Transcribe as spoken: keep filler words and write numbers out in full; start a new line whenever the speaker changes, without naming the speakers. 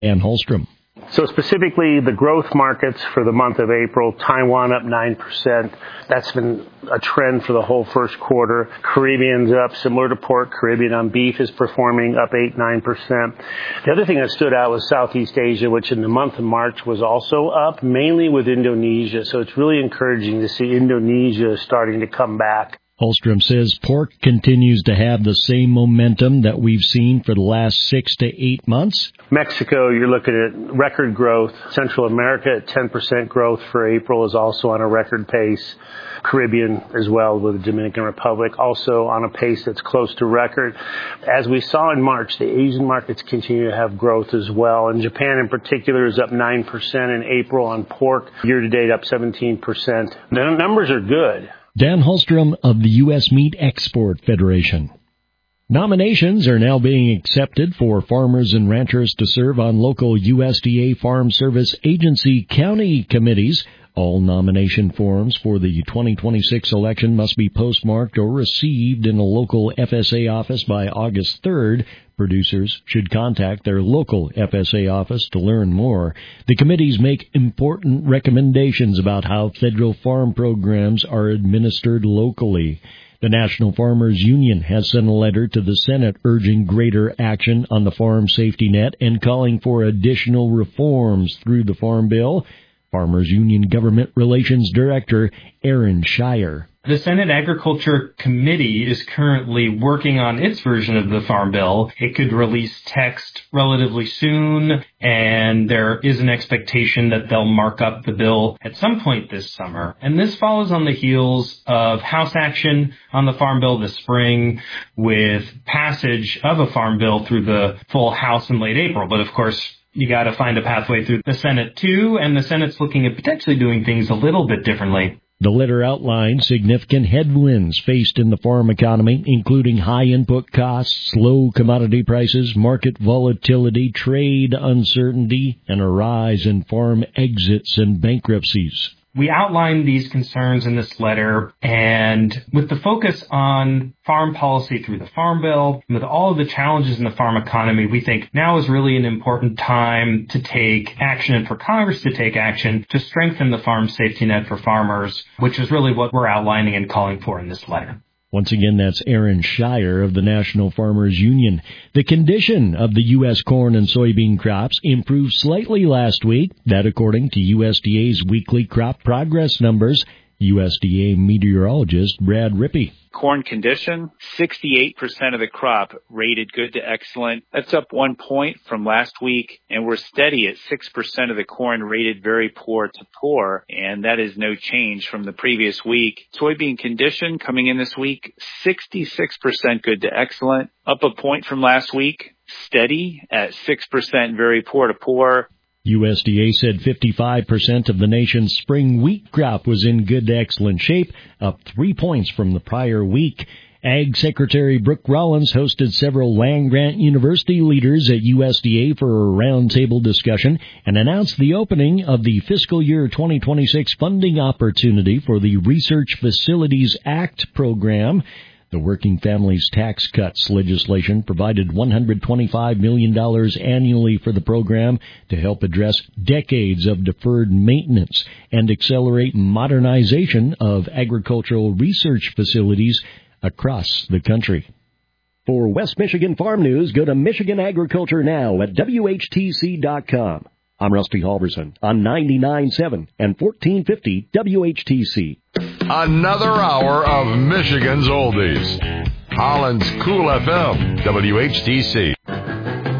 Dan Holstrom.
So specifically, the growth markets for the month of April, Taiwan up nine percent. That's been a trend for the whole first quarter. Caribbean's up, similar to pork. Caribbean on beef is performing up eight, nine percent. The other thing that stood out was Southeast Asia, which in the month of March was also up, mainly with Indonesia. So it's really encouraging to see Indonesia starting to come back.
Holstrom says pork continues to have the same momentum that we've seen for the last six to eight months.
Mexico, you're looking at record growth. Central America at ten percent growth for April is also on a record pace. Caribbean as well, with the Dominican Republic also on a pace that's close to record. As we saw in March, the Asian markets continue to have growth as well. And Japan in particular is up nine percent in April on pork. Year to date up seventeen percent. The numbers are good.
Dan Holstrom of the U S Meat Export Federation. Nominations are now being accepted for farmers and ranchers to serve on local U S D A Farm Service Agency county committees. All nomination forms for the twenty twenty-six election must be postmarked or received in a local F S A office by August third. Producers should contact their local F S A office to learn more. The committees make important recommendations about how federal farm programs are administered locally. The National Farmers Union has sent a letter to the Senate urging greater action on the farm safety net and calling for additional reforms through the Farm Bill. Farmers Union Government Relations Director Aaron Shire.
The Senate Agriculture Committee is currently working on its version of the Farm Bill. It could release text relatively soon, and there is an expectation that they'll mark up the bill at some point this summer. And this follows on the heels of House action on the Farm Bill this spring, with passage of a Farm Bill through the full House in late April. But of course, you got to find a pathway through the Senate too, and the Senate's looking at potentially doing things a little bit differently.
The letter outlines significant headwinds faced in the farm economy, including high input costs, low commodity prices, market volatility, trade uncertainty, and a rise in farm exits and bankruptcies.
We outlined these concerns in this letter, and with the focus on farm policy through the Farm Bill, and with all of the challenges in the farm economy, we think now is really an important time to take action and for Congress to take action to strengthen the farm safety net for farmers, which is really what we're outlining and calling for in this letter.
Once again, that's Aaron Shire of the National Farmers Union. The condition of the U S corn and soybean crops improved slightly last week. That according to U S D A's weekly crop progress numbers. U S D A meteorologist Brad Rippey.
Corn condition, sixty-eight percent of the crop rated good to excellent. That's up one point from last week, and we're steady at six percent of the corn rated very poor to poor, and that is no change from the previous week. Soybean condition coming in this week, sixty-six percent good to excellent, up a point from last week, steady at six percent very poor to poor.
U S D A said fifty-five percent of the nation's spring wheat crop was in good to excellent shape, up three points from the prior week. Ag Secretary Brooke Rollins hosted several land-grant university leaders at U S D A for a roundtable discussion and announced the opening of the fiscal year twenty twenty-six funding opportunity for the Research Facilities Act program. The Working Families Tax Cuts legislation provided one hundred twenty-five million dollars annually for the program to help address decades of deferred maintenance and accelerate modernization of agricultural research facilities across the country. For West Michigan Farm News, go to Michigan Agriculture Now at W H T C dot com. I'm Rusty Halverson on ninety-nine point seven and fourteen fifty W H T C.
Another hour of Michigan's Oldies. Holland's Cool F M, W H T C.